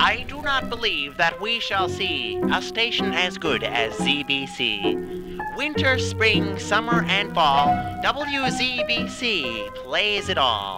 I do not believe that we shall see a station as good as ZBC. Winter, spring, summer, and fall, WZBC plays it all.